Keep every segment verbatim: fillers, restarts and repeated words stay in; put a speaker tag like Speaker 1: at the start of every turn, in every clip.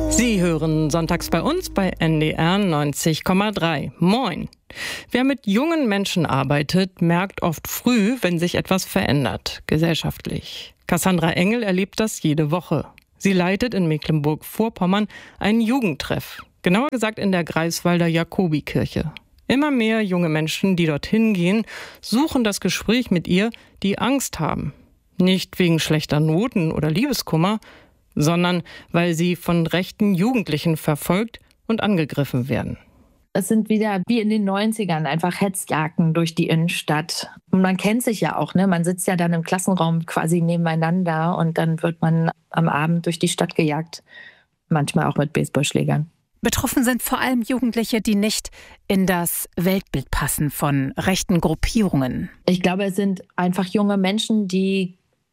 Speaker 1: Sie hören sonntags bei uns bei N D R neunzig Komma drei. Moin! Wer mit jungen Menschen arbeitet, merkt oft früh, wenn sich etwas verändert, gesellschaftlich. Cassandra Engel erlebt das jede Woche. Sie leitet in Mecklenburg-Vorpommern einen Jugendtreff, genauer gesagt in der Greifswalder Jakobikirche. Immer mehr junge Menschen, die dorthin gehen, suchen das Gespräch mit ihr, die Angst haben. Nicht wegen schlechter Noten oder Liebeskummer, sondern weil sie von rechten Jugendlichen verfolgt und angegriffen werden.
Speaker 2: Es sind wieder wie in den neunzigern einfach Hetzjagden durch die Innenstadt. Und man kennt sich ja auch, ne? Man sitzt ja dann im Klassenraum quasi nebeneinander und dann wird man am Abend durch die Stadt gejagt. Manchmal auch mit Baseballschlägern.
Speaker 3: Betroffen sind vor allem Jugendliche, die nicht in das Weltbild passen von rechten Gruppierungen.
Speaker 2: Ich glaube, es sind einfach junge Menschen, die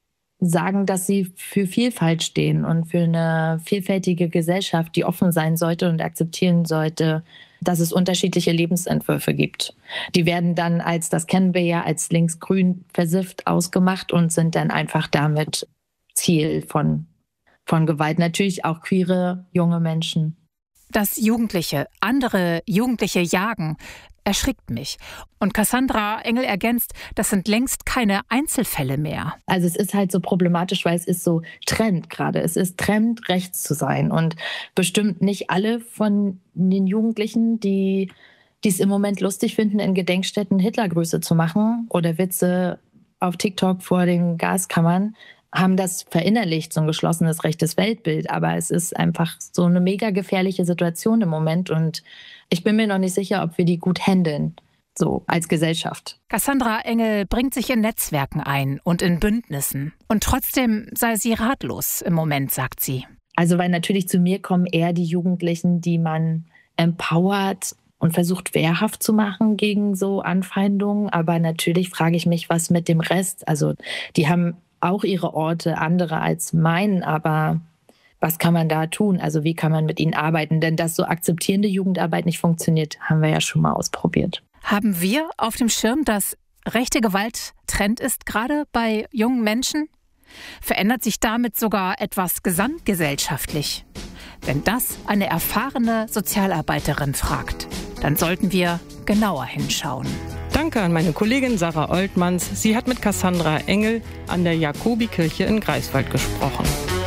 Speaker 2: sagen, dass sie für Vielfalt stehen und für eine vielfältige Gesellschaft, die offen sein sollte und akzeptieren sollte, dass es unterschiedliche Lebensentwürfe gibt. Die werden dann als, das kennen wir ja, als linksgrün versifft ausgemacht und sind dann einfach damit Ziel von, von Gewalt. Natürlich auch queere junge Menschen.
Speaker 3: Dass Jugendliche andere Jugendliche jagen, erschrickt mich. Und Cassandra Engel ergänzt, das sind längst keine Einzelfälle mehr.
Speaker 2: Also es ist halt so problematisch, weil es ist so Trend gerade. Es ist Trend, rechts zu sein. Und bestimmt nicht alle von den Jugendlichen, die die es im Moment lustig finden, in Gedenkstätten Hitlergrüße zu machen oder Witze auf TikTok vor den Gaskammern, haben das verinnerlicht, so ein geschlossenes rechtes Weltbild. Aber es ist einfach so eine mega gefährliche Situation im Moment. Und ich bin mir noch nicht sicher, ob wir die gut handeln, so als Gesellschaft.
Speaker 3: Cassandra Engel bringt sich in Netzwerken ein und in Bündnissen. Und trotzdem sei sie ratlos im Moment, sagt sie.
Speaker 2: Also weil natürlich zu mir kommen eher die Jugendlichen, die man empowert und versucht wehrhaft zu machen gegen so Anfeindungen. Aber natürlich frage ich mich, was mit dem Rest? Also die haben auch ihre Orte, andere als meinen, aber was kann man da tun? Also wie kann man mit ihnen arbeiten? Denn dass so akzeptierende Jugendarbeit nicht funktioniert, haben wir ja schon mal ausprobiert.
Speaker 3: Haben wir auf dem Schirm, dass rechte Gewalt Trend ist, gerade bei jungen Menschen? Verändert sich damit sogar etwas gesamtgesellschaftlich? Wenn das eine erfahrene Sozialarbeiterin fragt, dann sollten wir genauer hinschauen.
Speaker 1: Danke an meine Kollegin Sarah Oltmanns. Sie hat mit Cassandra Engel an der Jakobikirche in Greifswald gesprochen.